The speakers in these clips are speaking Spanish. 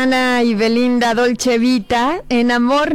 Susana y Belinda Dolce Vita en Amor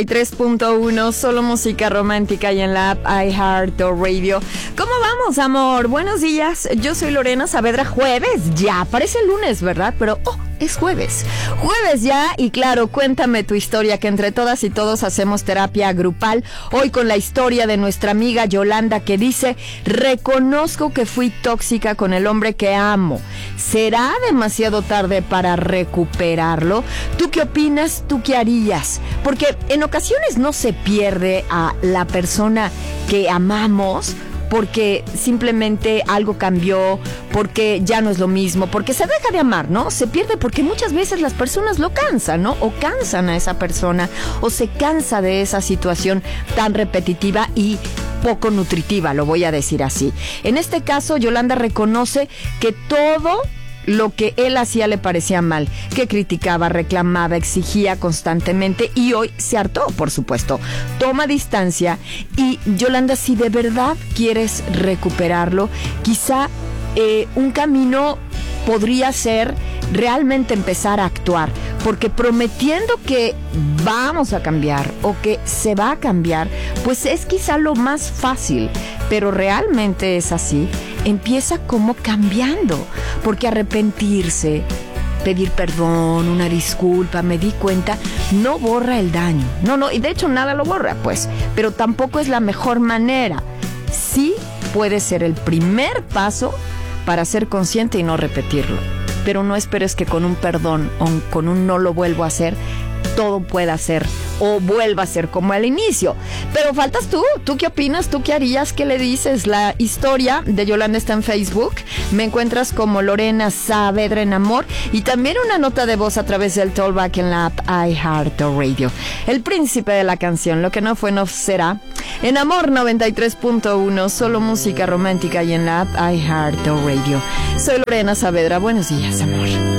93.1, solo música romántica y en la app iHeartRadio. ¿Cómo vamos, amor? Buenos días, yo soy Lorena Saavedra. Jueves ya, parece lunes, ¿verdad? Pero es jueves ya, y claro, cuéntame tu historia, que entre todas y todos hacemos terapia grupal. Hoy con la historia de nuestra amiga Yolanda, que dice: reconozco que fui tóxica con el hombre que amo. ¿Será demasiado tarde para recuperarlo? ¿Tú qué opinas? ¿Tú qué harías? Porque en ocasiones no se pierde a la persona que amamos porque simplemente algo cambió, porque ya no es lo mismo, porque se deja de amar, ¿no? Se pierde porque muchas veces las personas lo cansan, ¿no? O cansan a esa persona, o se cansa de esa situación tan repetitiva y poco nutritiva, lo voy a decir así. En este caso, Yolanda reconoce que todo lo que él hacía le parecía mal, que criticaba, reclamaba, exigía constantemente, y hoy se hartó, por supuesto. Toma distancia y, Yolanda, si de verdad quieres recuperarlo, quizá un camino podría ser realmente empezar a actuar, porque prometiendo que vamos a cambiar o que se va a cambiar, pues es quizá lo más fácil, pero realmente es así. Empieza como cambiando, porque arrepentirse, pedir perdón, una disculpa, me di cuenta, no borra el daño. No, y de hecho nada lo borra, pues, pero tampoco es la mejor manera. Sí puede ser el primer paso para ser consciente y no repetirlo, pero no esperes que con un perdón o con un no lo vuelvo a hacer, todo pueda ser o vuelva a ser como al inicio. Pero faltas tú. ¿Tú qué opinas? ¿Tú qué harías? ¿Qué le dices? La historia de Yolanda está en Facebook. Me encuentras como Lorena Saavedra en Amor, y también una nota de voz a través del Tollback en la app iHeartRadio. El príncipe de la canción, lo que no fue no será, en Amor 93.1, solo música romántica y en la app iHeartRadio. Soy Lorena Saavedra. Buenos días, amor.